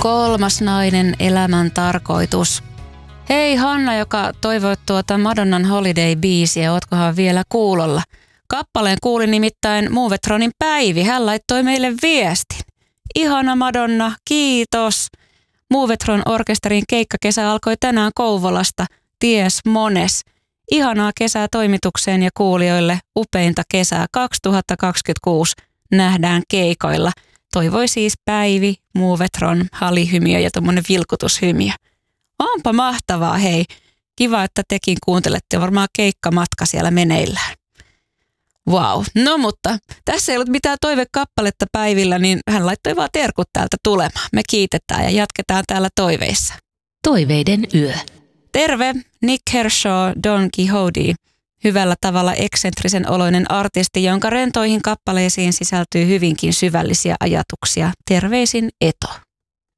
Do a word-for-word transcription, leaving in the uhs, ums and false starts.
kolmas nainen, elämän tarkoitus. Hei Hanna, joka toivoi tuota Madonnan Holiday-biisiä, ootkohan vielä kuulolla? Kappaleen kuuli nimittäin Movetronin Päivi, hän laittoi meille viestin. Ihana Madonna, kiitos. Movetron orkesterin keikkakesä alkoi tänään Kouvolasta, ties mones. Ihanaa kesää toimitukseen ja kuulijoille, upeinta kesää kaksituhattakaksikymmentäkuusi nähdään keikoilla. Toivoi siis Päivi, Movetron, halihymiö ja tommonen vilkutushymiö. Onpa mahtavaa, hei. Kiva, että tekin kuuntelette. Varmaan keikkamatka siellä meneillään. Vau. Wow. No mutta tässä ei ollut mitään toivekappaletta Päivillä, niin hän laittoi vaan terkut täältä tulemaan. Me kiitetään ja jatketaan täällä toiveissa. Toiveiden yö. Terve, Nick Kershaw, Don Quixote. Hyvällä tavalla eksentrisen oloinen artisti, jonka rentoihin kappaleisiin sisältyy hyvinkin syvällisiä ajatuksia. Terveisin Eto.